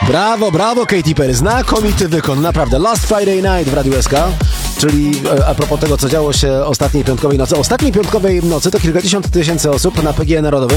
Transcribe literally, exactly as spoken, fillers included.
Brawo, brawo Katy Perry, znakomity wykon, naprawdę. Last Friday Night w Radiu S K, czyli a propos tego, co działo się ostatniej piątkowej nocy. Ostatniej piątkowej nocy to kilkadziesiąt tysięcy osób na P G E Narodowym